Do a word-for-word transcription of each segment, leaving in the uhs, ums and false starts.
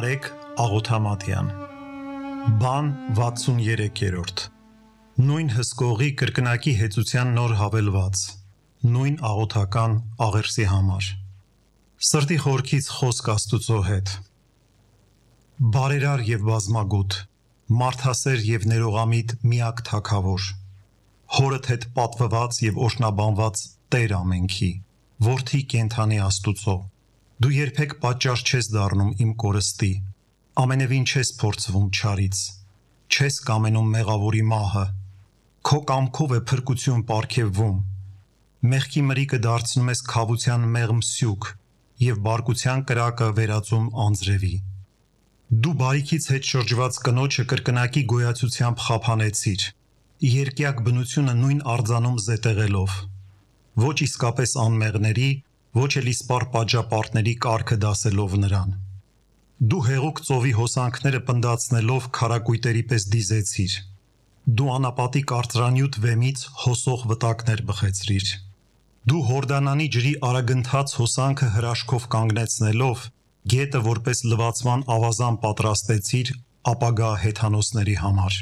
Արեգ Աղոթամատյան Բան վաթսուններեքերորդ Նույն հսկողի կրկնակի հեծության նոր հավելված Նույն աղոթական աղերսի համար Սրտի խորքից խոսք Աստուծո հետ Բարերար և բազմագութ Մարդասեր և ներողամիտ միակ թագավոր Հորդ հետ պատվված և օրհնաբանված Տեր ամենքի Որդի կենդանի Աստուծո Դու երբեք պատճառ չես դառնում իմ կորստի, ամենևին չես փորձվում չարից, չես կամենում մեղավորի մահը, քո կամքով է փրկություն պարգևվում, մեղքի մրիկը դարձնում ես քավության մեղմ սյուք և բարկության կրակը վերածում անձրևի։ Դու բարիքից հետ շրջված կնոջը կրկնակի գոյացությամբ խափանեցիր, երկյակ բնությունը նույն արձանում զետեղելով, ոչ իսկապես անմեղների, ոչ էլ իսպառ պատժապարտների կարգը դասելով նրան։ Դու հեղուկ ծովի հոսանքները պնդացնելով քարակույտերի պես դիզեցիր։ Դու անապատի կարծրանյութ վեմից հոսող վտակներ բխեցրիր։ Դու Հորդանանի ջրի արագընթաց հոսանքը հրաշքով կանգնեցնելով, գետը որպես լվացման ավազան պատրաստեցիր ապագա հեթանոսների համար։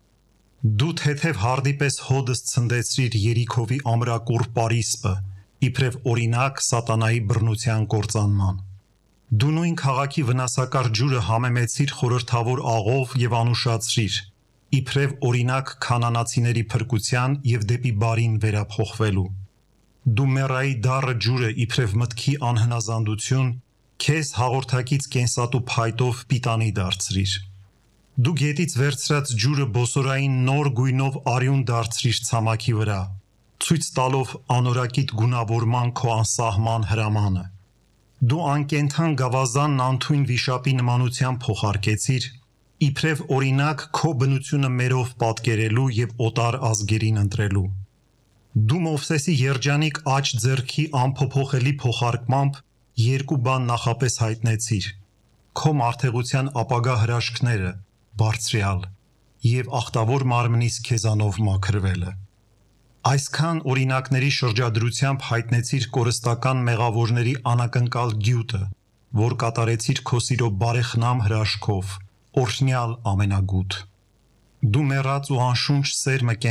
Դու թեթև հարդի պես հոդս ցնդեցրիր Երիքովի ամրակուռ Պարիսպը, իբրև օրինակ սատանայի բռնության կործանման։ Դու նույն քաղաքի վնասակար ջուրը համեմեցիր խորհրդավոր աղով և անուշացրիր, իբրև օրինակ քանանացիների փրկության և դեպի բարին վերափոխվելու։ Դու Մեռայի դառը ջուրը իբրև մտքի անհնազանդություն, քեզ հաղորդակից կենսատու փայտով պիտանի դարձրիր։ Դու գետից վերցրած ջուրը բոսորային նոր գույնով արյուն դարձրիր ցամաքի վրա, ցույց տալով անորակիտ գունավորման քո անսահման հրամանը։ Դու անկենդան գավազանն անթույն վիշապի նմանությամբ փոխարկեցիր, իբրև օրինակ քո բնությունը մերով պատկերելու և օտար ազգերին ընտրելու։ Դու Մովսեսի երջանիկ աջ ձեռքի անփոփոխելի փոխարկմամբ երկու բան նախապես հայտնեցիր. քո մարդեղության ապագա հրաշքները, Բարձրյալ, և ախտավոր մարմնիս քեզանով մաքրվելը։ Այսքան օրինակների շրջադրությամբ հայտնեցիր կորստական մեղավորների անակնկալ գյուտը, որ կատարեցիր քո սիրո բարեխնամ հրաշքով, օրհնյալ ամենագութ։ Դու մեռած ու անշունչ սերմը